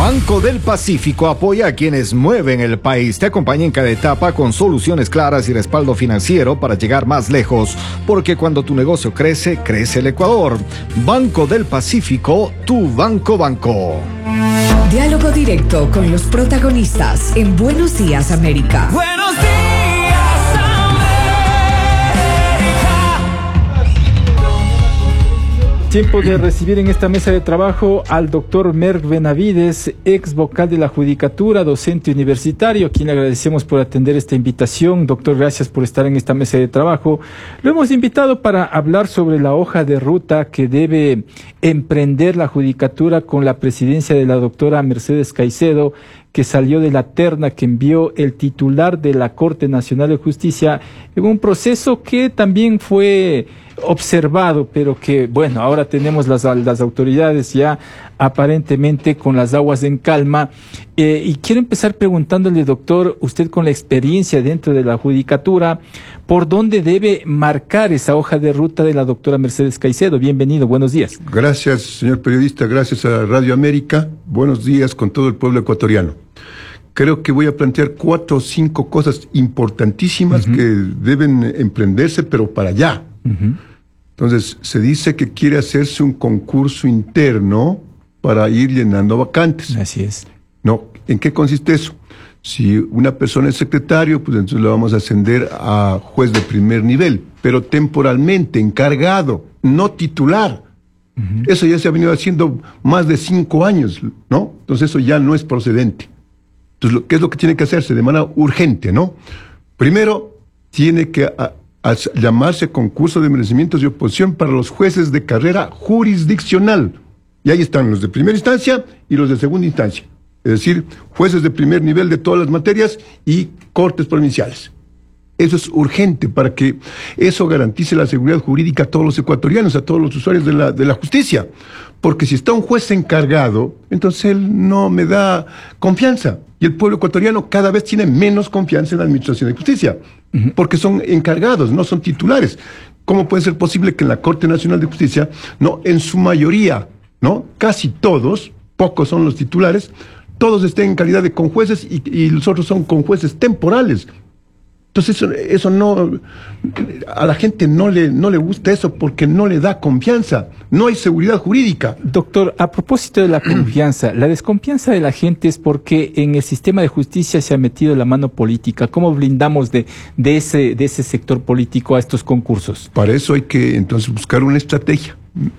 Banco del Pacífico apoya a quienes mueven el país. Te acompaña en cada etapa con soluciones claras y respaldo financiero para llegar más lejos. Porque cuando tu negocio crece, crece el Ecuador. Banco del Pacífico, tu banco. Diálogo directo con los protagonistas en Buenos Días, América. Buenos días, América. Tiempo de recibir en esta mesa de trabajo al doctor Merck Benavides, ex vocal de la Judicatura, docente universitario, a quien le agradecemos por atender esta invitación. Doctor, gracias por estar en esta mesa de trabajo. Lo hemos invitado para hablar sobre la hoja de ruta que debe emprender la Judicatura con la presidencia de la doctora Mercedes Caicedo, que salió de la terna que envió el titular de la Corte Nacional de Justicia en un proceso que también fue observado, pero que, bueno, ahora tenemos las autoridades ya aparentemente con las aguas en calma. Y quiero empezar preguntándole, doctor, usted con la experiencia dentro de la Judicatura, ¿por dónde debe marcar esa hoja de ruta de la doctora Mercedes Caicedo? Bienvenido, buenos días. Gracias, señor periodista, gracias a Radio América. Buenos días con todo el pueblo ecuatoriano. Creo que voy a plantear 4 o 5 cosas importantísimas que deben emprenderse, pero para allá. Entonces, se dice que quiere hacerse un concurso interno para ir llenando vacantes. Así es. No, ¿en qué consiste eso? Si una persona es secretario, pues entonces le vamos a ascender a juez de primer nivel, pero temporalmente, encargado, no titular. Eso ya se ha venido haciendo más de 5 años, ¿no? Entonces eso ya no es procedente. Entonces, ¿qué es lo que tiene que hacerse de manera urgente, no? Primero, tiene que llamarse concurso de merecimientos y oposición para los jueces de carrera jurisdiccional. Y ahí están los de primera instancia y los de segunda instancia. Es decir, jueces de primer nivel de todas las materias y cortes provinciales. Eso es urgente para que eso garantice la seguridad jurídica a todos los ecuatorianos, a todos los usuarios de la justicia. Porque si está un juez encargado, entonces él no me da confianza. Y el pueblo ecuatoriano cada vez tiene menos confianza en la administración de justicia. Porque son encargados, no son titulares. ¿Cómo puede ser posible que en la Corte Nacional de Justicia, no, en su mayoría, no, casi todos, pocos son los titulares, todos estén en calidad de conjueces y los otros son conjueces temporales? Entonces eso no, a la gente no le gusta eso porque no le da confianza, no hay seguridad jurídica. Doctor, a propósito de la confianza, la desconfianza de la gente es porque en el sistema de justicia se ha metido la mano política. ¿Cómo blindamos de ese sector político a estos concursos? Para eso hay que entonces buscar una estrategia,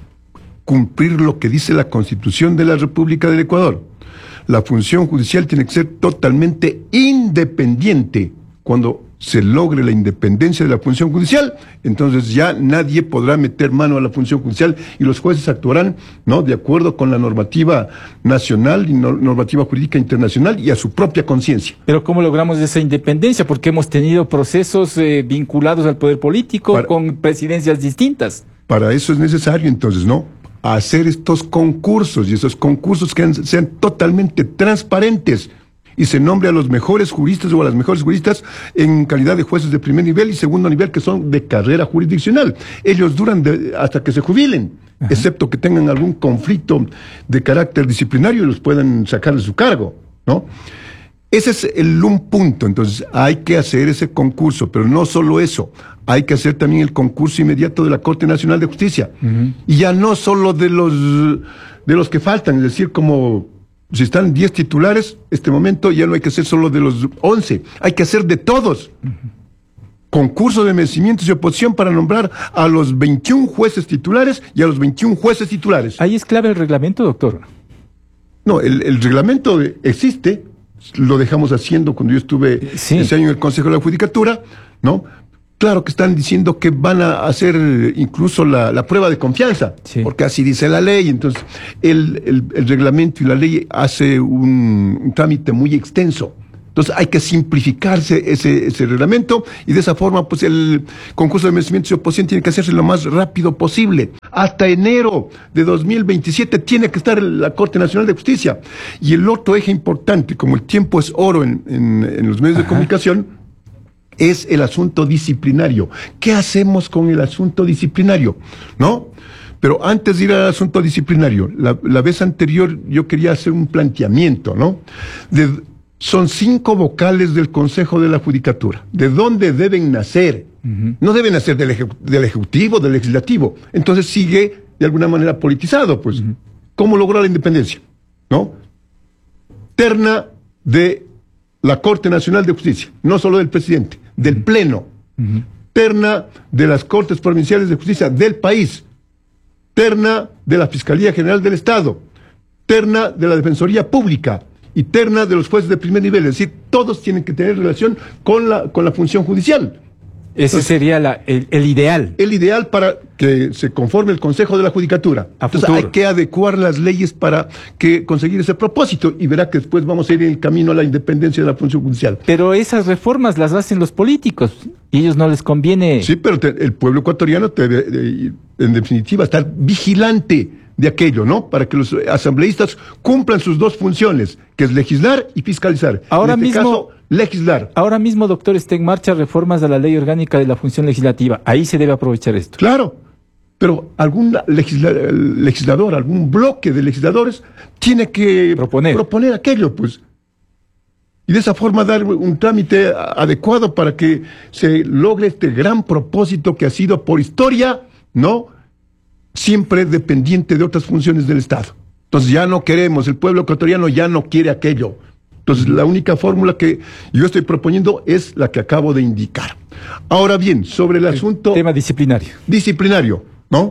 cumplir lo que dice la Constitución de la República del Ecuador. La función judicial tiene que ser totalmente independiente. Cuando se logre la independencia de la función judicial, entonces ya nadie podrá meter mano a la función judicial y los jueces actuarán, ¿no?, de acuerdo con la normativa nacional y normativa jurídica internacional y a su propia conciencia. Pero ¿cómo logramos esa independencia? Porque hemos tenido procesos vinculados al poder político con presidencias distintas. Para eso es necesario entonces, ¿no?, hacer estos concursos y esos concursos que sean totalmente transparentes y se nombre a los mejores juristas o a las mejores juristas en calidad de jueces de primer nivel y segundo nivel que son de carrera jurisdiccional. Ellos duran hasta que se jubilen, excepto que tengan algún conflicto de carácter disciplinario y los puedan sacar de su cargo, ¿no? Ese es un punto. Entonces hay que hacer ese concurso, pero no solo eso, hay que hacer también el concurso inmediato de la Corte Nacional de Justicia. Y ya no solo de los que faltan, es decir, como si están 10 titulares, este momento ya no hay que hacer solo de los 11, hay que hacer de todos. Concurso de merecimientos y oposición para nombrar a los 21 jueces titulares y a los 21 jueces titulares. Ahí es clave el reglamento, doctor. No, el reglamento existe, lo dejamos haciendo cuando yo estuve ese año en el Consejo de la Judicatura, ¿no? Claro que están diciendo que van a hacer incluso la prueba de confianza, porque así dice la ley. Entonces, el reglamento y la ley hace un trámite muy extenso. Entonces, hay que simplificarse ese reglamento y de esa forma, pues, el concurso de merecimientos y oposición tiene que hacerse lo más rápido posible. Hasta enero de 2027 tiene que estar la Corte Nacional de Justicia. Y el otro eje importante, como el tiempo es oro en los medios de comunicación, es el asunto disciplinario. ¿Qué hacemos con el asunto disciplinario? ¿No? Pero antes de ir al asunto disciplinario, la vez anterior yo quería hacer un planteamiento, ¿no? Son 5 vocales del Consejo de la Judicatura. ¿De dónde deben nacer? No deben nacer del Ejecutivo, del Legislativo. Entonces sigue de alguna manera politizado, pues. ¿Cómo lograr la independencia? ¿No? Terna de la Corte Nacional de Justicia, no solo del presidente, del Pleno. Terna de las Cortes Provinciales de Justicia del país. Terna de la Fiscalía General del Estado. Terna de la Defensoría Pública. Y terna de los jueces de primer nivel. Es decir, todos tienen que tener relación con la función judicial. Ese sería el ideal. El ideal para que se conforme el Consejo de la Judicatura. Entonces hay que adecuar las leyes para conseguir ese propósito, y verá que después vamos a ir en el camino a la independencia de la función judicial. Pero esas reformas las hacen los políticos y a ellos no les conviene. Sí, pero el pueblo ecuatoriano debe, en definitiva, estar vigilante de aquello, ¿no? Para que los asambleístas cumplan sus 2 funciones, que es legislar y fiscalizar. Ahora en este mismo, caso, legislar. Ahora mismo, doctor, está en marcha reformas a la ley orgánica de la función legislativa. Ahí se debe aprovechar esto. Claro, pero algún legislador, algún bloque de legisladores tiene que proponer aquello, pues. Y de esa forma dar un trámite adecuado para que se logre este gran propósito que ha sido por historia, ¿no?, siempre dependiente de otras funciones del Estado. Entonces ya no queremos, el pueblo ecuatoriano ya no quiere aquello. Entonces la única fórmula que yo estoy proponiendo es la que acabo de indicar. Ahora bien, sobre el asunto... Tema disciplinario. Disciplinario, ¿no?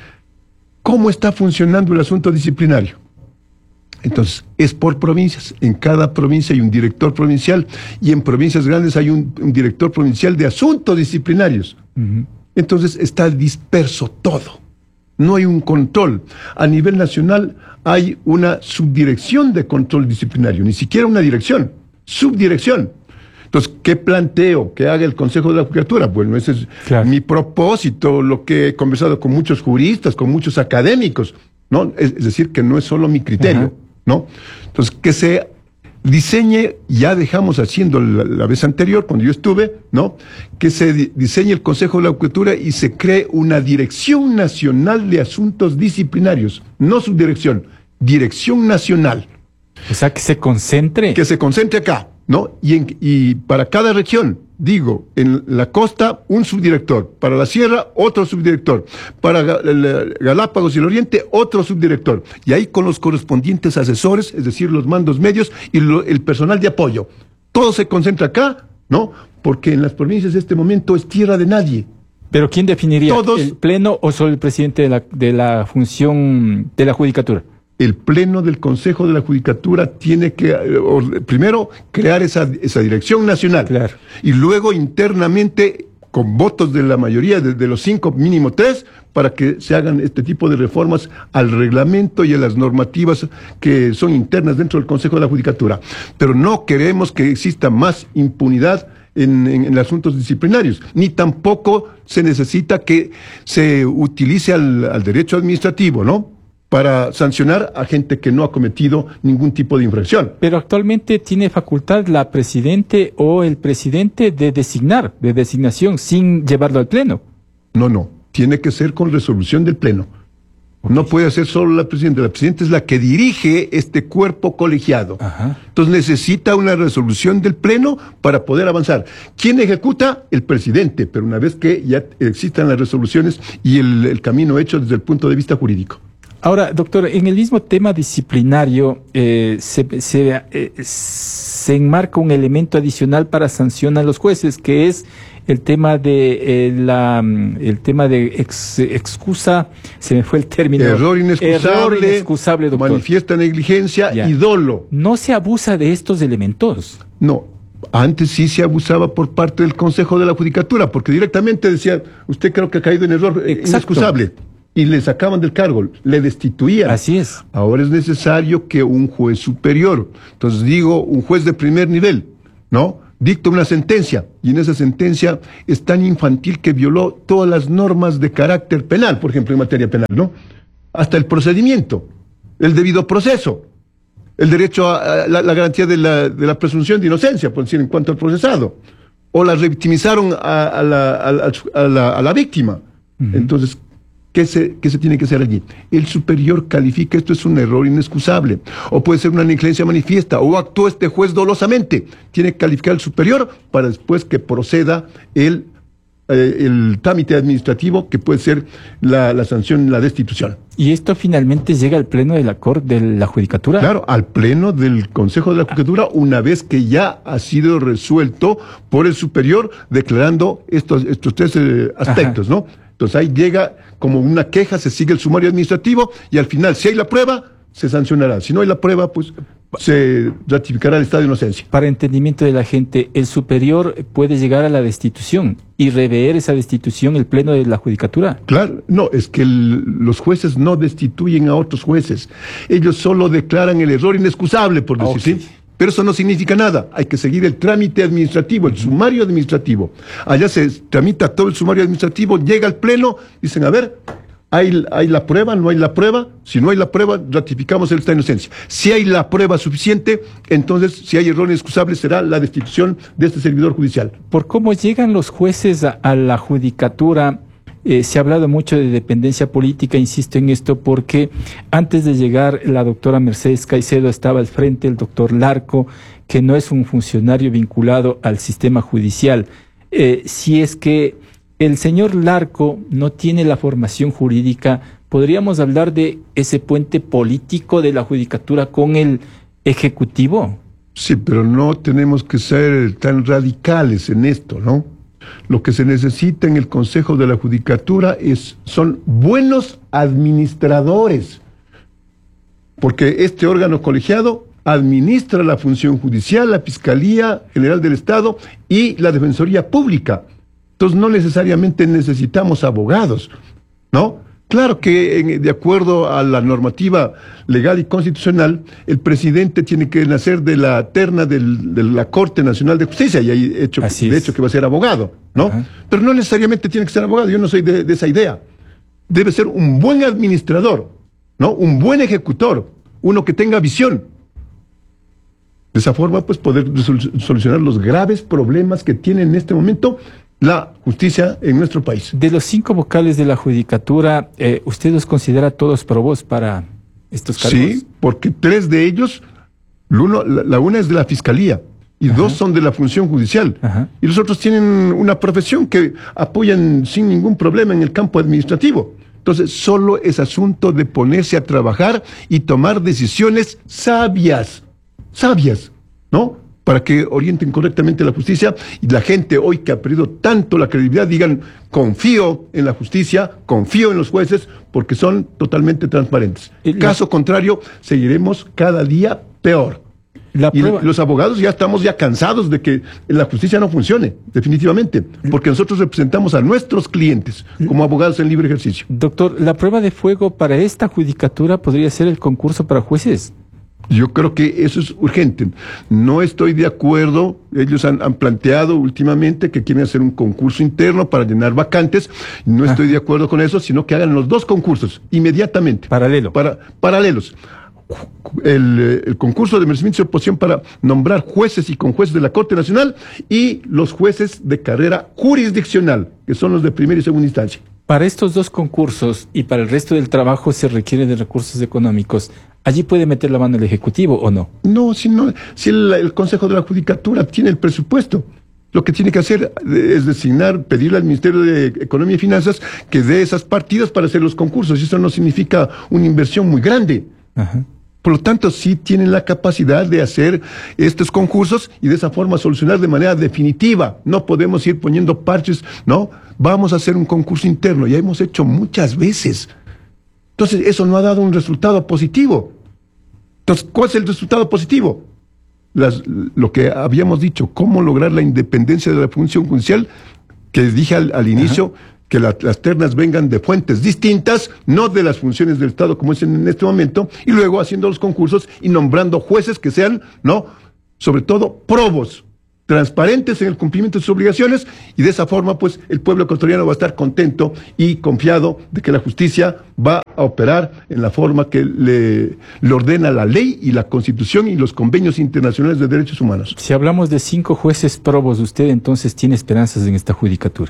¿Cómo está funcionando el asunto disciplinario? Entonces, es por provincias. En cada provincia hay un director provincial, y en provincias grandes hay un director provincial de asuntos disciplinarios. Entonces está disperso todo. No hay un control. A nivel nacional hay una subdirección de control disciplinario, ni siquiera una dirección, subdirección. Entonces, ¿qué planteo que haga el Consejo de la Judicatura? Bueno, ese es mi propósito, lo que he conversado con muchos juristas, con muchos académicos, ¿no? Es decir, que no es solo mi criterio, ¿no? Entonces, que se diseñe, ya dejamos haciendo la vez anterior, cuando yo estuve, ¿no?, que se diseñe el Consejo de la Judicatura y se cree una Dirección Nacional de Asuntos Disciplinarios, no subdirección, Dirección Nacional. O sea, que se concentre. Que se concentre acá, ¿no? Y para cada región, digo, en la costa, un subdirector, para la sierra, otro subdirector, para Galápagos y el Oriente, otro subdirector, y ahí con los correspondientes asesores, es decir, los mandos medios y el personal de apoyo. Todo se concentra acá, ¿no? Porque en las provincias de este momento es tierra de nadie. ¿Pero quién definiría? ¿El Pleno o solo el presidente de la función de la Judicatura? El Pleno del Consejo de la Judicatura tiene que, primero, crear esa dirección nacional. Claro. Y luego, internamente, con votos de la mayoría, de los 5, mínimo 3, para que se hagan este tipo de reformas al reglamento y a las normativas que son internas dentro del Consejo de la Judicatura. Pero no queremos que exista más impunidad en asuntos disciplinarios, ni tampoco se necesita que se utilice al derecho administrativo, ¿no?, para sancionar a gente que no ha cometido ningún tipo de infracción. Pero actualmente tiene facultad la presidente o el presidente de designación, sin llevarlo al Pleno. No, tiene que ser con resolución del Pleno. Okay. No puede ser solo la presidenta es la que dirige este cuerpo colegiado. Entonces necesita una resolución del Pleno para poder avanzar. ¿Quién ejecuta? El presidente, pero una vez que ya existan las resoluciones y el camino hecho desde el punto de vista jurídico. Ahora, doctor, en el mismo tema disciplinario se enmarca un elemento adicional para sancionar a los jueces, que es el tema de excusa, se me fue el término. Error inexcusable, doctor. Manifiesta negligencia y dolo. ¿No se abusa de estos elementos? No. Antes sí se abusaba por parte del Consejo de la Judicatura, porque directamente decía, usted creo que ha caído en error inexcusable. Y le sacaban del cargo, le destituían. Así es. Ahora es necesario que un juez superior, entonces digo, un juez de primer nivel, ¿no?, dicta una sentencia, y en esa sentencia es tan infantil que violó todas las normas de carácter penal, por ejemplo, en materia penal, ¿no? Hasta el procedimiento, el debido proceso, el derecho a la garantía de la presunción de inocencia, por decir, en cuanto al procesado, o la revictimizaron a la víctima. Entonces, ¿Qué se tiene que hacer allí? El superior califica esto es un error inexcusable, o puede ser una negligencia manifiesta, o actuó este juez dolosamente. Tiene que calificar el superior para después que proceda el trámite administrativo, que puede ser la sanción, la destitución. ¿Y esto finalmente llega al pleno de la Judicatura? Claro, al pleno del Consejo de la Judicatura, una vez que ya ha sido resuelto por el superior, declarando estos tres aspectos, ¿no? Entonces ahí llega como una queja, se sigue el sumario administrativo y al final, si hay la prueba, se sancionará. Si no hay la prueba, pues se ratificará el estado de inocencia. Para entendimiento de la gente, el superior puede llegar a la destitución y rever esa destitución el pleno de la Judicatura. Claro, no, es que los jueces no destituyen a otros jueces. Ellos solo declaran el error inexcusable, por decir, Okay. ¿sí? Pero eso no significa nada. Hay que seguir el trámite administrativo, el sumario administrativo. Allá se tramita todo el sumario administrativo, llega al pleno, dicen, a ver, ¿hay la prueba? ¿No hay la prueba? Si no hay la prueba, ratificamos el estado de inocencia. Si hay la prueba suficiente, entonces, si hay error inexcusable, será la destitución de este servidor judicial. Por cómo llegan los jueces a la Judicatura, se ha hablado mucho de dependencia política, insisto en esto, porque antes de llegar la doctora Mercedes Caicedo estaba al frente el doctor Larco, que no es un funcionario vinculado al sistema judicial. Si es que el señor Larco no tiene la formación jurídica, ¿podríamos hablar de ese puente político de la Judicatura con el Ejecutivo? Sí, pero no tenemos que ser tan radicales en esto, ¿no? Lo que se necesita en el Consejo de la Judicatura son buenos administradores, porque este órgano colegiado administra la función judicial, la Fiscalía General del Estado y la Defensoría Pública. Entonces no necesariamente necesitamos abogados, ¿no? Claro que de acuerdo a la normativa legal y constitucional, el presidente tiene que nacer de la terna de la Corte Nacional de Justicia, y hay hecho que va a ser abogado, ¿no? Ajá. Pero no necesariamente tiene que ser abogado, yo no soy de esa idea. Debe ser un buen administrador, ¿no? Un buen ejecutor, uno que tenga visión. De esa forma, pues, poder solucionar los graves problemas que tiene en este momento la justicia en nuestro país. De los 5 vocales de la Judicatura, ¿usted los considera todos probos para estos cargos? Sí, porque 3 de ellos, la una es de la Fiscalía y Ajá. 2 son de la función judicial. Ajá. Y los otros tienen una profesión que apoyan sin ningún problema en el campo administrativo. Entonces, solo es asunto de ponerse a trabajar y tomar decisiones sabias, ¿no? Para que orienten correctamente la justicia y la gente hoy que ha perdido tanto la credibilidad digan, confío en la justicia, confío en los jueces, porque son totalmente transparentes. Caso contrario, seguiremos cada día peor. Los abogados ya estamos cansados de que la justicia no funcione, definitivamente, porque nosotros representamos a nuestros clientes como abogados en libre ejercicio. Doctor, ¿la prueba de fuego para esta judicatura podría ser el concurso para jueces? Yo creo que eso es urgente. No estoy de acuerdo. Ellos han planteado últimamente que quieren hacer un concurso interno para llenar vacantes. No estoy de acuerdo con eso, sino que hagan los 2 concursos inmediatamente. Paralelos. El concurso de merecimiento y oposición para nombrar jueces y conjueces de la Corte Nacional y los jueces de carrera jurisdiccional, que son los de primera y segunda instancia. Para estos 2 concursos y para el resto del trabajo se requiere de recursos económicos. ¿Allí puede meter la mano el Ejecutivo o no? No, si el Consejo de la Judicatura tiene el presupuesto. Lo que tiene que hacer es pedirle al Ministerio de Economía y Finanzas que dé esas partidas para hacer los concursos. Y eso no significa una inversión muy grande. Ajá. Por lo tanto, sí tienen la capacidad de hacer estos concursos y de esa forma solucionar de manera definitiva. No podemos ir poniendo parches, ¿no? Vamos a hacer un concurso interno. Ya hemos hecho muchas veces. Entonces, eso no ha dado un resultado positivo. Entonces, ¿cuál es el resultado positivo? Lo que habíamos dicho, cómo lograr la independencia de la función judicial, que dije al inicio, Ajá. que las ternas vengan de fuentes distintas, no de las funciones del Estado como es en este momento, y luego haciendo los concursos y nombrando jueces que sean, ¿no?, sobre todo probos, transparentes en el cumplimiento de sus obligaciones, y de esa forma, pues, el pueblo ecuatoriano va a estar contento y confiado de que la justicia va a operar en la forma que le ordena la ley y la Constitución y los convenios internacionales de derechos humanos. Si hablamos de 5 jueces probos, ¿usted entonces tiene esperanzas en esta judicatura?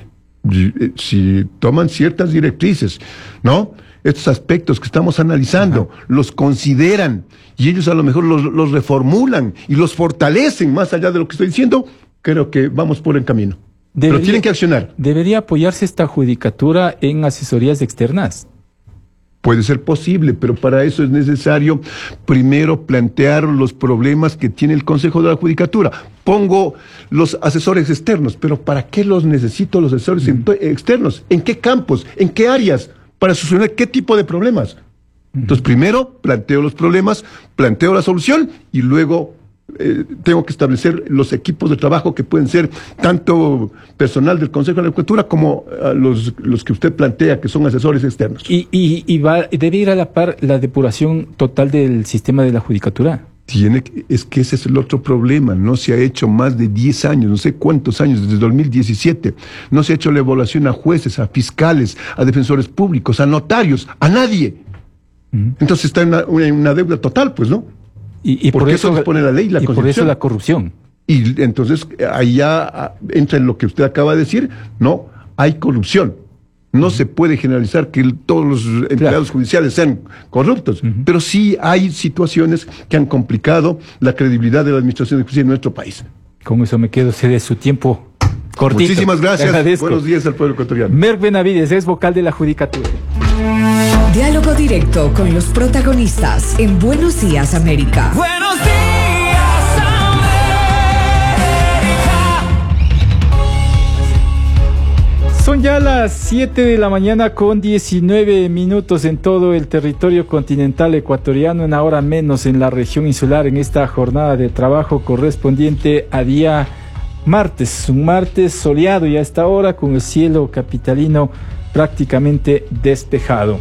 Si toman ciertas directrices, ¿no? Estos aspectos que estamos analizando, los consideran y ellos a lo mejor los reformulan y los fortalecen más allá de lo que estoy diciendo, creo que vamos por el camino. Pero tienen que accionar. ¿Debería apoyarse esta judicatura en asesorías externas? Puede ser posible, pero para eso es necesario primero plantear los problemas que tiene el Consejo de la Judicatura. Pongo los asesores externos, pero ¿para qué los necesito los asesores externos? ¿En qué campos? ¿En qué áreas? Para solucionar qué tipo de problemas. Entonces, primero planteo los problemas, planteo la solución y luego tengo que establecer los equipos de trabajo que pueden ser tanto personal del Consejo de la Judicatura como los que usted plantea, que son asesores externos. ¿Debe ir a la par la depuración total del sistema de la Judicatura? Es que ese es el otro problema. No se ha hecho más de 10 años, no sé cuántos años, desde 2017. No se ha hecho la evaluación a jueces, a fiscales, a defensores públicos, a notarios, a nadie. Entonces está en una deuda total, pues, ¿no? Y por eso dispone la ley, la Constitución. Por eso la corrupción. Y entonces ahí ya entra en lo que usted acaba de decir. No, hay corrupción. No se puede generalizar que todos los empleados judiciales sean corruptos, pero sí hay situaciones que han complicado la credibilidad de la administración de justicia en nuestro país. Con eso me quedo, de su tiempo cortito. Muchísimas gracias. Buenos días al pueblo ecuatoriano. Merck Benavides es vocal de la Judicatura. Diálogo directo con los protagonistas en Buenos Días, América. Buenos días, América. Son ya las 7 de la mañana con 19 minutos en todo el territorio continental ecuatoriano, una hora menos en la región insular, en esta jornada de trabajo correspondiente a día martes. Un martes soleado y a esta hora con el cielo capitalino prácticamente despejado.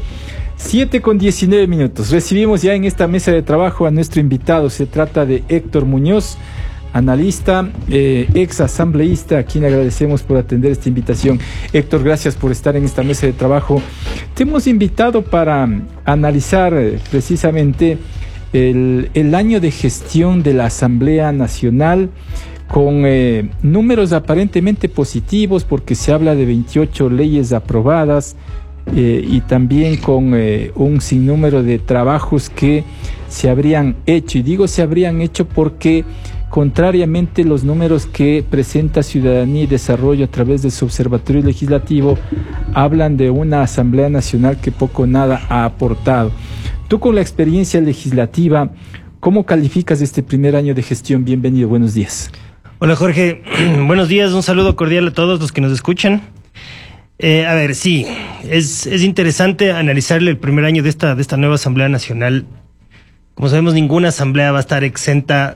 7 con 19 minutos. Recibimos ya en esta mesa de trabajo a nuestro invitado. Se trata de Héctor Muñoz, analista, ex asambleísta, a quien agradecemos por atender esta invitación. Héctor, gracias por estar en esta mesa de trabajo. Te hemos invitado para analizar precisamente el año de gestión de la Asamblea Nacional, con números aparentemente positivos, porque se habla de 28 leyes aprobadas, y también con un sinnúmero de trabajos que se habrían hecho. Y digo se habrían hecho porque, contrariamente, los números que presenta Ciudadanía y Desarrollo a través de su observatorio legislativo hablan de una Asamblea Nacional que poco o nada ha aportado. Tú, con la experiencia legislativa, ¿cómo calificas este primer año de gestión? Bienvenido, buenos días. Hola Jorge, buenos días, un saludo cordial a todos los que nos escuchan. A ver, sí, es interesante analizarle el primer año de esta nueva Asamblea Nacional. Como sabemos, ninguna asamblea va a estar exenta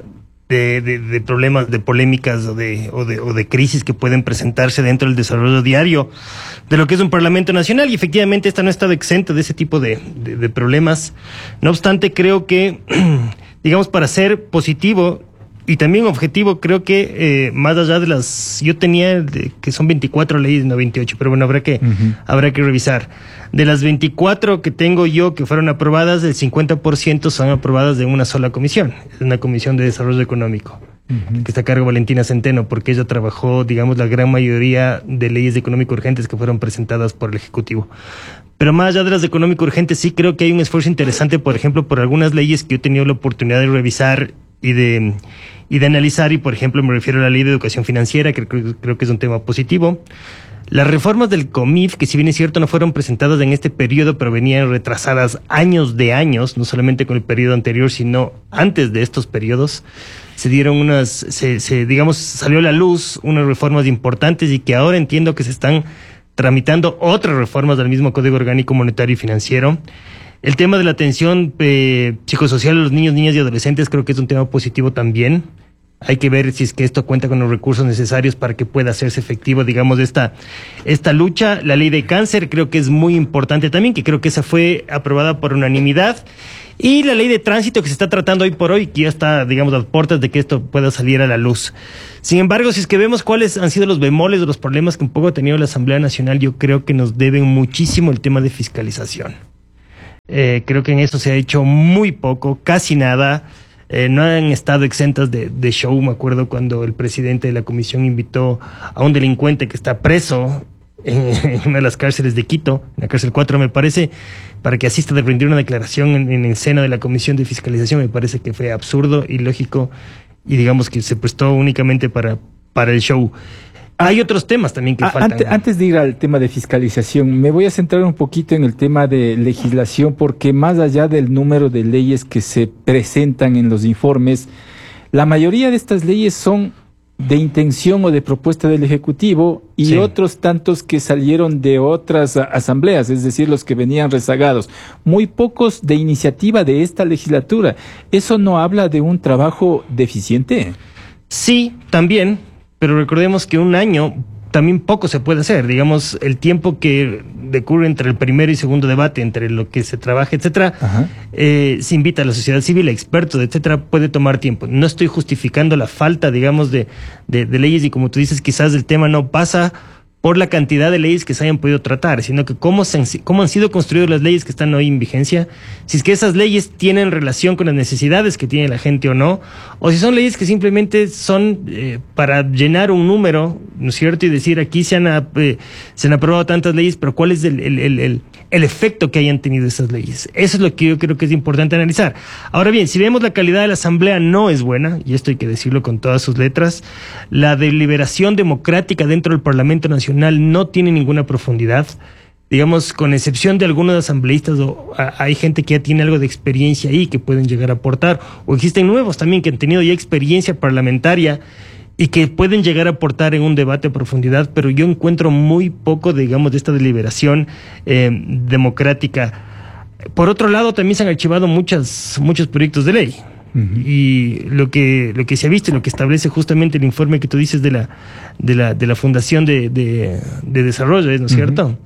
de problemas, de polémicas o de crisis que pueden presentarse dentro del desarrollo diario de lo que es un Parlamento Nacional, y efectivamente esta no ha estado exenta de ese tipo de problemas. No obstante, creo que, digamos, para ser positivo y también objetivo, creo que más allá de yo tenía que son 24 leyes, no 28, pero bueno, habrá que revisar. De las 24 que tengo yo que fueron aprobadas, el 50% son aprobadas de una sola comisión, es una comisión de desarrollo económico, que está a cargo de Valentina Centeno, porque ella trabajó, digamos, la gran mayoría de leyes económico urgentes que fueron presentadas por el Ejecutivo. Pero más allá de las de económico urgentes, sí creo que hay un esfuerzo interesante, por ejemplo, por algunas leyes que yo he tenido la oportunidad de revisar y de analizar, y por ejemplo me refiero a la ley de educación financiera, que creo que es un tema positivo. Las reformas del COMIF, que si bien es cierto no fueron presentadas en este periodo, pero venían retrasadas años de años, no solamente con el periodo anterior, sino antes de estos periodos, se dieron digamos, salió a la luz unas reformas importantes, y que ahora entiendo que se están tramitando otras reformas del mismo Código Orgánico Monetario y Financiero. El tema de la atención psicosocial a los niños, niñas y adolescentes creo que es un tema positivo también. Hay que ver si es que esto cuenta con los recursos necesarios para que pueda hacerse efectivo, digamos, esta lucha. La ley de cáncer creo que es muy importante también, que creo que esa fue aprobada por unanimidad. Y la ley de tránsito, que se está tratando hoy por hoy, que ya está, digamos, a las puertas de que esto pueda salir a la luz. Sin embargo, si es que vemos cuáles han sido los bemoles o los problemas que un poco ha tenido la Asamblea Nacional, yo creo que nos deben muchísimo el tema de fiscalización. Creo que en eso se ha hecho muy poco, casi nada. No han estado exentas de show. Me acuerdo cuando el presidente de la comisión invitó a un delincuente que está preso en una de las cárceles de Quito, en la cárcel 4 me parece, para que asista a rendir una declaración en el seno de la Comisión de Fiscalización. Me parece que fue absurdo, ilógico y digamos que se prestó únicamente para el show. Hay otros temas también que faltan. Antes de ir al tema de fiscalización, me voy a centrar un poquito en el tema de legislación, porque más allá del número de leyes que se presentan en los informes, la mayoría de estas leyes son de intención o de propuesta del Ejecutivo y Sí. otros tantos que salieron de otras asambleas, es decir, los que venían rezagados. Muy pocos de iniciativa de esta legislatura. ¿Eso no habla de un trabajo deficiente? Sí, también, pero recordemos que un año también poco se puede hacer. Digamos, el tiempo que decurre entre el primero y segundo debate, entre lo que se trabaja, etcétera, se invita a la sociedad civil, a expertos, etcétera, puede tomar tiempo. No estoy justificando la falta, digamos, de leyes, y como tú dices, quizás el tema no pasa por la cantidad de leyes que se hayan podido tratar, sino que cómo han sido construidas las leyes que están hoy en vigencia, si es que esas leyes tienen relación con las necesidades que tiene la gente o no, o si son leyes que simplemente son para llenar un número, ¿no es cierto? Y decir, aquí se han aprobado tantas leyes, pero ¿cuál es el efecto que hayan tenido esas leyes? Eso es lo que yo creo que es importante analizar. Ahora bien, si vemos la calidad de la Asamblea no es buena, y esto hay que decirlo con todas sus letras, la deliberación democrática dentro del Parlamento Nacional no tiene ninguna profundidad. Digamos, con excepción de algunos asambleístas, hay gente que ya tiene algo de experiencia ahí que pueden llegar a aportar, o existen nuevos también que han tenido ya experiencia parlamentaria y que pueden llegar a aportar en un debate a profundidad, pero yo encuentro muy poco, digamos, de esta deliberación democrática. Por otro lado, también se han archivado muchos proyectos de ley. Y lo que se ha visto y lo que establece justamente el informe que tú dices de la Fundación de Desarrollo, ¿no es cierto?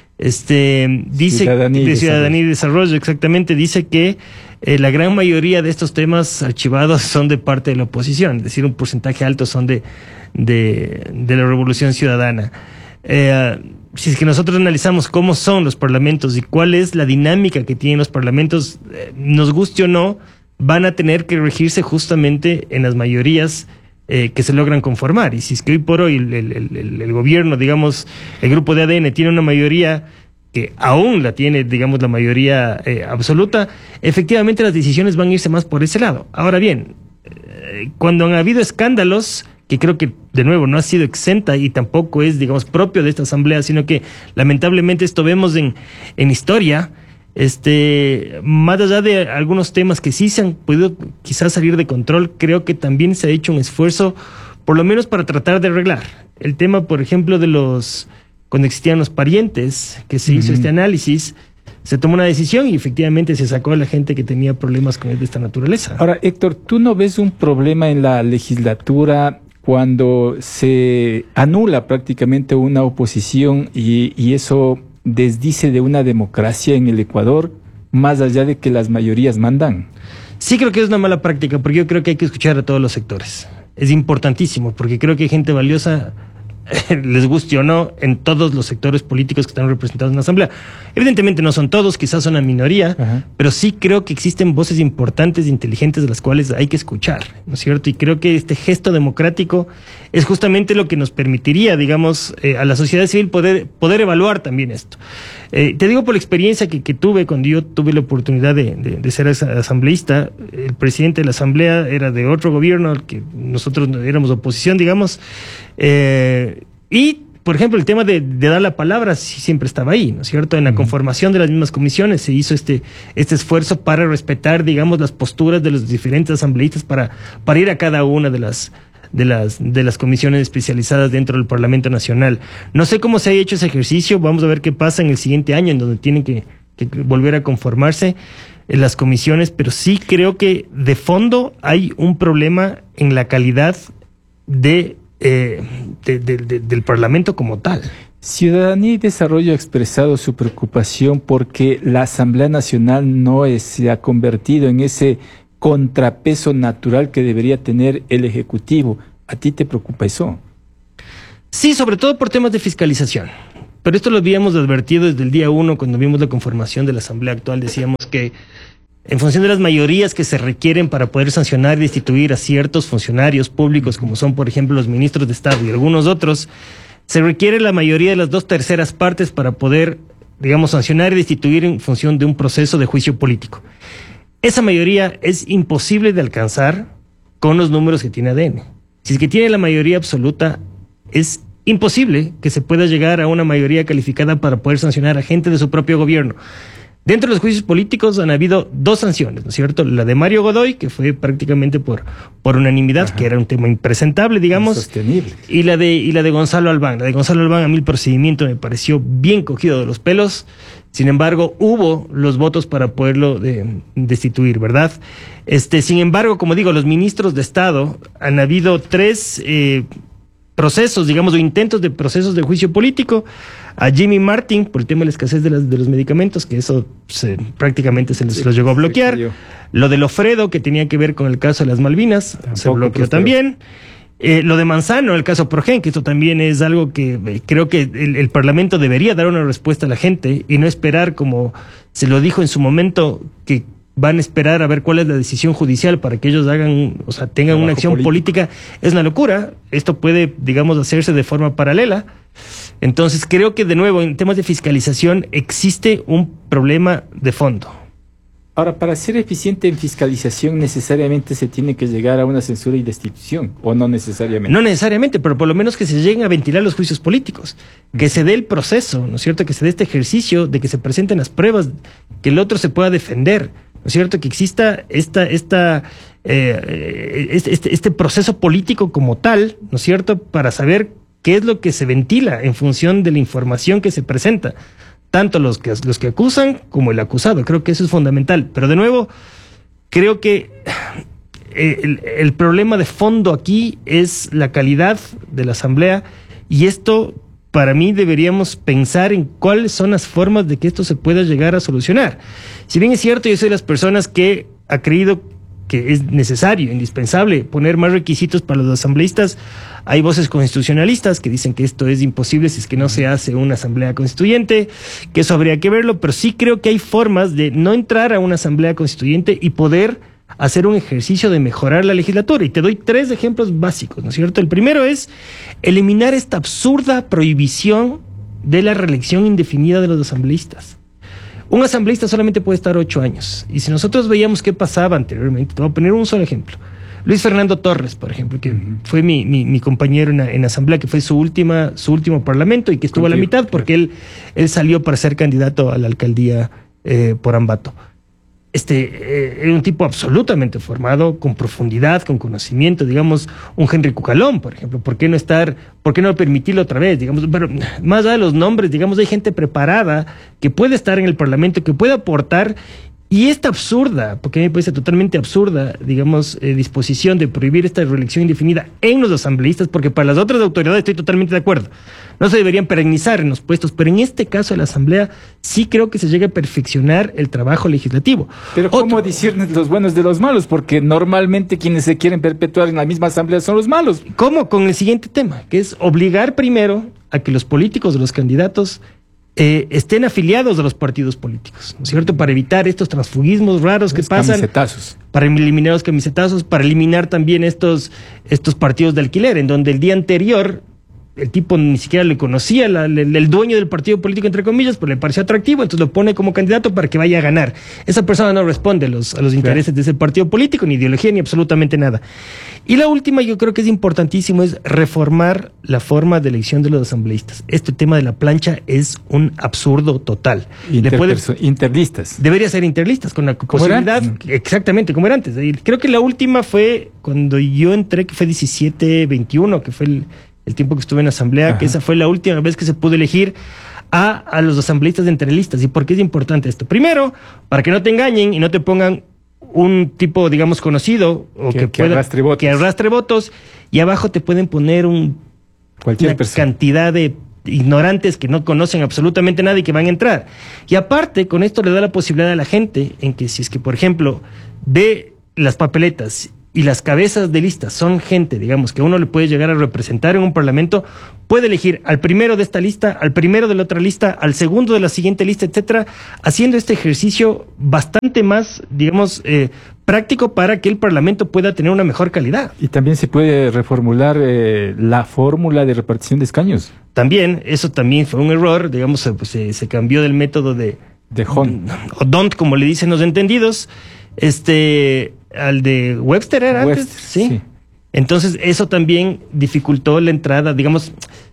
Dice Ciudadanía y Desarrollo, exactamente, dice que la gran mayoría de estos temas archivados son de parte de la oposición, es decir, un porcentaje alto son de la Revolución Ciudadana. Si es que nosotros analizamos cómo son los parlamentos y cuál es la dinámica que tienen los parlamentos, nos guste o no, van a tener que regirse justamente en las mayorías que se logran conformar. Y si es que hoy por hoy el gobierno, digamos, el grupo de ADN tiene una mayoría que aún la tiene, digamos, la mayoría absoluta, efectivamente las decisiones van a irse más por ese lado. Ahora bien, cuando han habido escándalos, que creo que, de nuevo, no ha sido exenta y tampoco es, digamos, propio de esta asamblea, sino que lamentablemente esto vemos en historia. Más allá de algunos temas que sí se han podido quizás salir de control, creo que también se ha hecho un esfuerzo, por lo menos para tratar de arreglar. El tema, por ejemplo, cuando existían los parientes, que se hizo este análisis, se tomó una decisión y efectivamente se sacó a la gente que tenía problemas de esta naturaleza. Ahora, Héctor, ¿tú no ves un problema en la legislatura cuando se anula prácticamente una oposición y eso desdice de una democracia en el Ecuador, más allá de que las mayorías mandan? Sí, creo que es una mala práctica, porque yo creo que hay que escuchar a todos los sectores. Es importantísimo, porque creo que hay gente valiosa, les guste o no, en todos los sectores políticos que están representados en la Asamblea. Evidentemente no son todos, quizás son una minoría, pero sí creo que existen voces importantes e inteligentes de las cuales hay que escuchar, ¿no es cierto? Y creo que este gesto democrático es justamente lo que nos permitiría, digamos, a la sociedad civil poder evaluar también esto. Te digo por la experiencia que tuve cuando yo tuve la oportunidad de ser asambleísta. El presidente de la Asamblea era de otro gobierno, al que nosotros éramos oposición, digamos, y, por ejemplo, el tema de dar la palabra sí siempre estaba ahí, ¿no es cierto? En la conformación de las mismas comisiones se hizo este esfuerzo para respetar, digamos, las posturas de los diferentes asambleístas para ir a cada una de las comisiones especializadas dentro del Parlamento Nacional. No sé cómo se ha hecho ese ejercicio, vamos a ver qué pasa en el siguiente año, en donde tienen que volver a conformarse las comisiones, pero sí creo que de fondo hay un problema en la calidad del Parlamento como tal. Ciudadanía y Desarrollo ha expresado su preocupación porque la Asamblea Nacional se ha convertido en ese contrapeso natural que debería tener el Ejecutivo. ¿A ti te preocupa eso? Sí, sobre todo por temas de fiscalización. Pero esto lo habíamos advertido desde el día 1 cuando vimos la conformación de la Asamblea actual. Decíamos que en función de las mayorías que se requieren para poder sancionar y destituir a ciertos funcionarios públicos, como son, por ejemplo, los ministros de Estado y algunos otros, se requiere la mayoría de las 2/3 partes para poder, digamos, sancionar y destituir en función de un proceso de juicio político. Esa mayoría es imposible de alcanzar con los números que tiene ADN. Si es que tiene la mayoría absoluta, es imposible que se pueda llegar a una mayoría calificada para poder sancionar a gente de su propio gobierno. Dentro de los juicios políticos han habido 2 sanciones, ¿no es cierto? La de Mario Godoy, que fue prácticamente por unanimidad, que era un tema impresentable, digamos. Insostenible. Y la de Gonzalo Albán. La de Gonzalo Albán, a mí el procedimiento me pareció bien cogido de los pelos. Sin embargo, hubo los votos para poderlo destituir, ¿verdad? Sin embargo, como digo, los ministros de Estado, han habido 3 procesos, digamos, o intentos de procesos de juicio político. A Jimmy Martin, por el tema de la escasez de los medicamentos, que eso prácticamente se los llegó a bloquear. Lo de Lofredo, que tenía que ver con el caso de las Malvinas, se bloqueó también. Lo de Manzano, el caso Progen, que esto también es algo que creo que el Parlamento debería dar una respuesta a la gente y no esperar, como se lo dijo en su momento, que van a esperar a ver cuál es la decisión judicial para que ellos hagan, o sea, tengan una acción política. Es una locura. Esto puede, digamos, hacerse de forma paralela. Entonces, creo que, de nuevo, en temas de fiscalización existe un problema de fondo. Ahora, para ser eficiente en fiscalización, ¿necesariamente se tiene que llegar a una censura y destitución? ¿O no necesariamente? No necesariamente, pero por lo menos que se lleguen a ventilar los juicios políticos. Que se dé el proceso, ¿no es cierto? Que se dé este ejercicio de que se presenten las pruebas, que el otro se pueda defender, ¿no es cierto? Que exista este proceso político como tal, ¿no es cierto? Para saber qué es lo que se ventila en función de la información que se presenta. Tanto los que acusan como el acusado. Creo que eso es fundamental. Pero de nuevo, creo que el problema de fondo aquí es la calidad de la Asamblea, y esto, para mí, deberíamos pensar en cuáles son las formas de que esto se pueda llegar a solucionar. Si bien es cierto, yo soy de las personas que ha creído que es necesario, indispensable, poner más requisitos para los asambleístas. Hay voces constitucionalistas que dicen que esto es imposible si es que no se hace una asamblea constituyente, que eso habría que verlo, pero sí creo que hay formas de no entrar a una asamblea constituyente y poder hacer un ejercicio de mejorar la legislatura. Y te doy 3 ejemplos básicos, ¿no es cierto? El primero es eliminar esta absurda prohibición de la reelección indefinida de los asambleístas. Un asambleísta solamente puede estar 8 años. Y si nosotros veíamos qué pasaba anteriormente, te voy a poner un solo ejemplo. Luis Fernando Torres, por ejemplo, que fue mi compañero en asamblea, que fue su último parlamento y que estuvo a la mitad porque él salió para ser candidato a la alcaldía por Ambato. Era un tipo absolutamente formado, con profundidad, con conocimiento, digamos, un Henry Cucalón, por ejemplo. ¿Por qué no permitirlo otra vez? Digamos, pero más allá de los nombres, digamos, hay gente preparada que puede estar en el Parlamento, que puede aportar. Y esta absurda, porque a mí me parece totalmente absurda, digamos, disposición de prohibir esta reelección indefinida en los asambleístas, porque para las otras autoridades estoy totalmente de acuerdo. No se deberían perennizar en los puestos, pero en este caso de la Asamblea sí creo que se llega a perfeccionar el trabajo legislativo. Pero ¿cómo discernir los buenos de los malos? Porque normalmente quienes se quieren perpetuar en la misma Asamblea son los malos. ¿Cómo? Con el siguiente tema, que es obligar primero a que los políticos, los candidatos, estén afiliados a los partidos políticos, ¿no es cierto? Para evitar estos transfugismos raros que pasan. Camisetazos. Para eliminar los camisetazos, para eliminar también estos partidos de alquiler, en donde el día anterior el tipo ni siquiera le conocía, el dueño del partido político, entre comillas, pero le pareció atractivo, entonces lo pone como candidato para que vaya a ganar. Esa persona no responde a los intereses de ese partido político, ni ideología, ni absolutamente nada. Y la última, yo creo que es importantísimo, es reformar la forma de elección de los asambleístas. Este tema de la plancha es un absurdo total. Interlistas. Debería ser interlistas, con la posibilidad, exactamente, como era antes. Y creo que la última fue cuando yo entré, que fue 17-21, que fue el tiempo que estuve en asamblea. Ajá. Que esa fue la última vez que se pudo elegir a los asambleístas de entrelistas. ¿Y por qué es importante esto? Primero, para que no te engañen y no te pongan un tipo, digamos, conocido o que arrastre votos, y abajo te pueden poner una cantidad de ignorantes que no conocen absolutamente nada y que van a entrar. Y aparte, con esto le da la posibilidad a la gente en que si es que, por ejemplo, ve las papeletas y las cabezas de lista son gente, digamos, que uno le puede llegar a representar en un parlamento, puede elegir al primero de esta lista, al primero de la otra lista, al segundo de la siguiente lista, etcétera, haciendo este ejercicio bastante más, digamos, práctico para que el parlamento pueda tener una mejor calidad. Y también se puede reformular la fórmula de repartición de escaños. También, eso también fue un error, digamos, se cambió del método de Hunt. o Don't, como le dicen los entendidos, al de Webster era antes, ¿sí? Entonces eso también dificultó la entrada, digamos,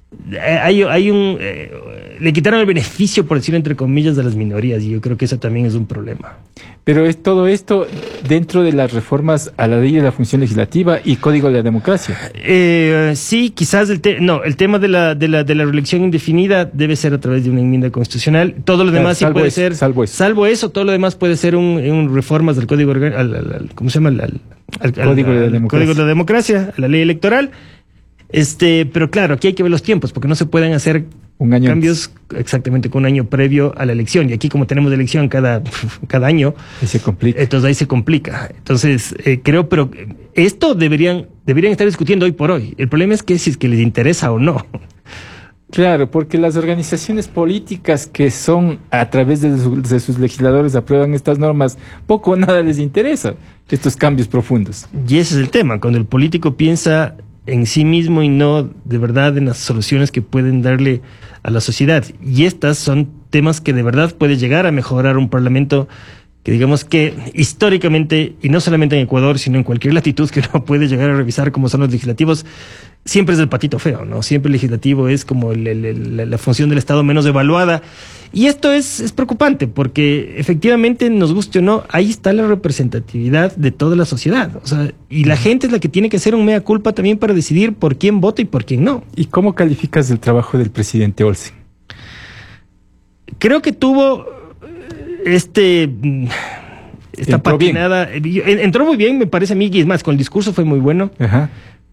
le quitaron el beneficio, por decirlo entre comillas, de las minorías, y yo creo que eso también es un problema. Pero es todo esto dentro de las reformas a la ley de la función legislativa y código de la democracia. Sí, quizás el tema de la reelección indefinida debe ser a través de una enmienda constitucional. Todo lo demás sí puede ser, salvo eso, todo lo demás puede ser un reformas del código, ¿cómo se llama? Al código de la democracia, a la ley electoral. Pero claro, aquí hay que ver los tiempos, porque no se pueden hacer cambios exactamente con un año previo a la elección. Y aquí, como tenemos elección cada año, se complica. Entonces ahí se complica. Entonces, creo, pero esto deberían estar discutiendo hoy por hoy. El problema es que si es que les interesa o no. Claro, porque las organizaciones políticas que son a través de sus legisladores aprueban estas normas, poco o nada les interesa estos cambios profundos. Y ese es el tema, cuando el político piensa en sí mismo y no de verdad en las soluciones que pueden darle a la sociedad. Y estas son temas que de verdad puede llegar a mejorar un parlamento que, digamos, que históricamente, y no solamente en Ecuador, sino en cualquier latitud que uno puede llegar a revisar como son los legislativos, siempre es el patito feo, ¿no? Siempre el legislativo es como la función del Estado menos evaluada. Y esto es preocupante porque efectivamente, nos guste o no, ahí está la representatividad de toda la sociedad. O sea, y la gente es la que tiene que hacer un mea culpa también para decidir por quién vota y por quién no. ¿Y cómo calificas el trabajo del presidente Olsen? Creo que tuvo esta patinada. Entró muy bien, me parece a mí, y es más, con el discurso fue muy bueno. Ajá.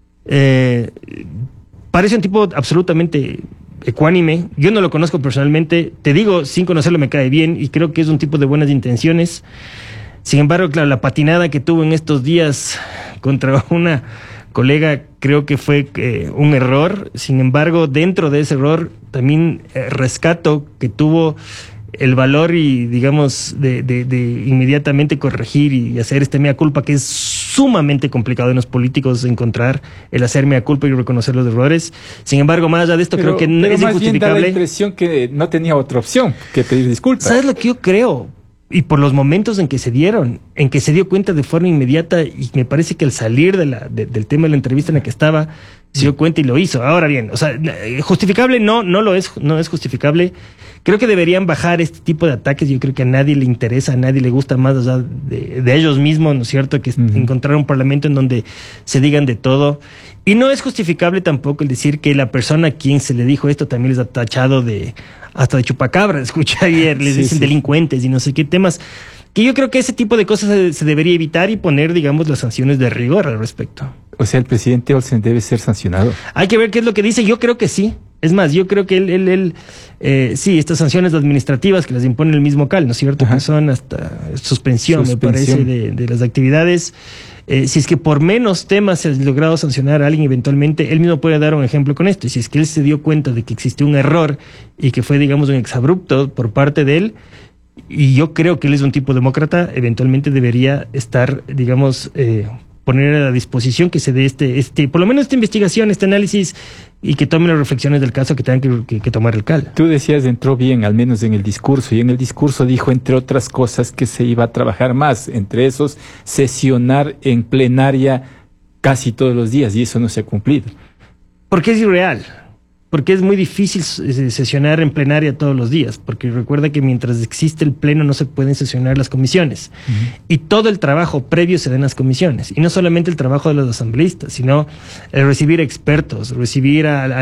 Parece un tipo absolutamente ecuánime. Yo no lo conozco personalmente, te digo, sin conocerlo me cae bien y creo que es un tipo de buenas intenciones. Sin embargo, claro, la patinada que tuvo en estos días contra una colega creo que fue un error. Sin embargo, dentro de ese error también rescato que tuvo el valor y, digamos, de inmediatamente corregir y hacer este mea culpa, que es sumamente complicado en los políticos encontrar el hacer mea culpa y reconocer los errores. Sin embargo, más allá de esto, creo que no es injustificable. Bien da la impresión que no tenía otra opción que pedir disculpas. ¿Sabes lo que yo creo? Y por los momentos en que se dieron, en que se dio cuenta de forma inmediata, y me parece que al salir del tema de la entrevista en la que estaba, se dio cuenta y lo hizo. Ahora bien, o sea, justificable no es justificable. Creo que deberían bajar este tipo de ataques. Yo creo que a nadie le interesa, a nadie le gusta más allá de ellos mismos, ¿no es cierto? Que encontrar un parlamento en donde se digan de todo. Y no es justificable tampoco el decir que la persona a quien se le dijo esto también les ha tachado hasta de chupacabra. Escuché ayer, les dicen delincuentes y no sé qué temas. Que yo creo que ese tipo de cosas se debería evitar y poner, digamos, las sanciones de rigor al respecto. O sea, el presidente Olsen debe ser sancionado. Hay que ver qué es lo que dice. Yo creo que sí. Es más, yo creo que él sí, estas sanciones administrativas que las impone el mismo CAL, ¿no es cierto? Ajá. Que son hasta suspensión, me parece, de las actividades. Si es que por menos temas se ha logrado sancionar a alguien eventualmente, él mismo puede dar un ejemplo con esto. Y si es que él se dio cuenta de que existió un error y que fue, digamos, un exabrupto por parte de él, y yo creo que él es un tipo demócrata, eventualmente debería estar, digamos, poner a la disposición que se dé por lo menos esta investigación, este análisis, y que tomen las reflexiones del caso que tengan que tomar el CAL. Tú decías, entró bien, al menos en el discurso, y en el discurso dijo, entre otras cosas, que se iba a trabajar más, entre esos, sesionar en plenaria casi todos los días, y eso no se ha cumplido. Porque es irreal. Porque es muy difícil sesionar en plenaria todos los días, porque recuerda que mientras existe el pleno no se pueden sesionar las comisiones. Y todo el trabajo previo se da en las comisiones. Y no solamente el trabajo de los asambleístas, sino el recibir expertos, recibir a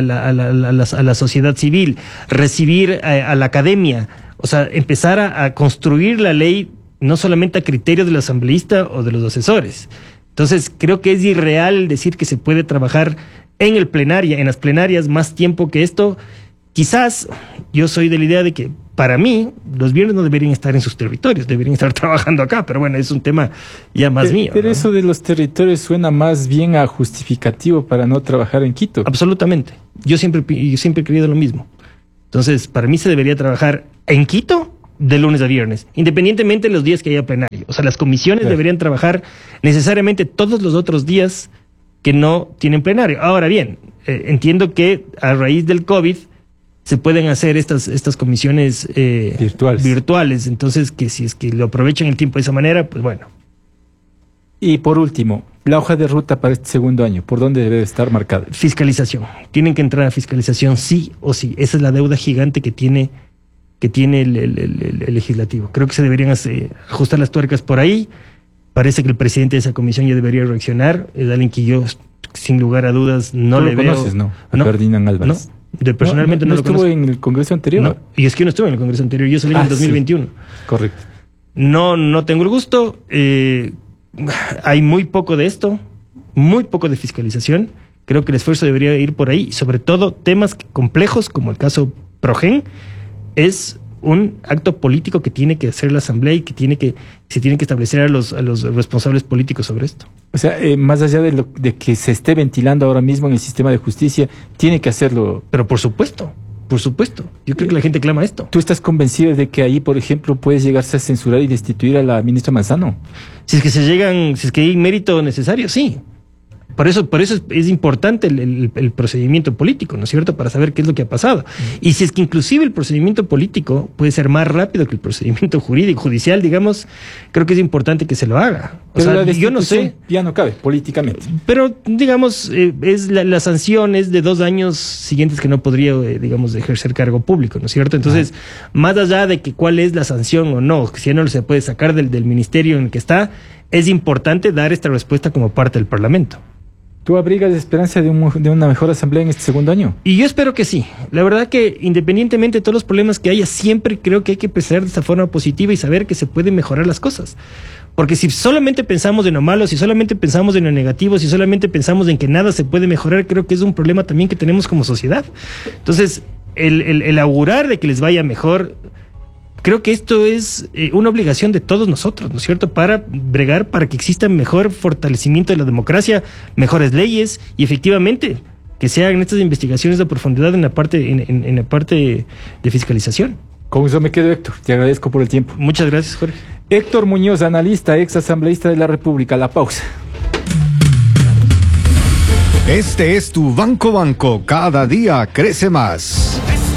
la sociedad civil, recibir a la academia. O sea, empezar a construir la ley no solamente a criterio del asambleísta o de los asesores. Entonces, creo que es irreal decir que se puede trabajar en las plenarias más tiempo que esto. Quizás yo soy de la idea de que para mí, los viernes no deberían estar en sus territorios, deberían estar trabajando acá, pero bueno, es un tema ya más mío. Pero ¿no? eso de los territorios suena más bien a justificativo para no trabajar en Quito. Absolutamente. Yo siempre he creído lo mismo. Entonces, para mí se debería trabajar en Quito de lunes a viernes, independientemente de los días que haya plenario. O sea, las comisiones deberían trabajar necesariamente todos los otros días que no tienen plenario. Ahora bien, entiendo que a raíz del COVID se pueden hacer estas comisiones virtuales. Entonces, que si es que lo aprovechan el tiempo de esa manera, pues bueno. Y por último, la hoja de ruta para este segundo año, ¿por dónde debe estar marcada? Fiscalización. Tienen que entrar a fiscalización sí o sí. Esa es la deuda gigante que tiene el legislativo. Creo que se deberían ajustar las tuercas por ahí. Parece que el presidente de esa comisión ya debería reaccionar. Es alguien que yo, sin lugar a dudas, no le veo. ¿Conoces, no? A Ferdinand Álvarez. No. Personalmente no lo estuvo conozco. en el Congreso anterior. No, y es que yo no estuve en el Congreso anterior, yo salí en el 2021. Sí. Correcto. No tengo el gusto. Hay muy poco de esto, muy poco de fiscalización. Creo que el esfuerzo debería ir por ahí. Sobre todo temas complejos como el caso Progen es un acto político que tiene que hacer la Asamblea y que se tiene que establecer a los responsables políticos sobre esto. O sea, más allá de que se esté ventilando ahora mismo en el sistema de justicia, tiene que hacerlo. Pero por supuesto. Yo creo que la gente clama esto. ¿Tú estás convencido de que ahí, por ejemplo, puedes llegarse a censurar y destituir a la ministra Manzano? Si es que hay mérito necesario, sí. Por eso es importante el procedimiento político, ¿no es cierto? Para saber qué es lo que ha pasado. Y si es que inclusive el procedimiento político puede ser más rápido que el procedimiento judicial, digamos, creo que es importante que se lo haga. O pero sea, yo no sé. Ya no cabe políticamente. Pero, digamos, es la sanción es de 2 años siguientes que no podría, digamos, ejercer cargo público, ¿no es cierto? Entonces, más allá de que cuál es la sanción o no, si no se puede sacar del ministerio en el que está, es importante dar esta respuesta como parte del Parlamento. ¿Tú abrigas esperanza de una mejor asamblea en este segundo año? Y yo espero que sí. La verdad que independientemente de todos los problemas que haya, siempre creo que hay que pensar de esta forma positiva y saber que se pueden mejorar las cosas. Porque si solamente pensamos en lo malo, si solamente pensamos en lo negativo, si solamente pensamos en que nada se puede mejorar, creo que es un problema también que tenemos como sociedad. Entonces, el augurar de que les vaya mejor, creo que esto es una obligación de todos nosotros, ¿no es cierto? Para bregar, para que exista mejor fortalecimiento de la democracia, mejores leyes y efectivamente que se hagan estas investigaciones de profundidad en la parte de fiscalización. Con eso me quedo, Héctor. Te agradezco por el tiempo. Muchas gracias, Jorge. Héctor Muñoz, analista, ex asambleísta de la República. La pausa. Este es tu Banco. Cada día crece más.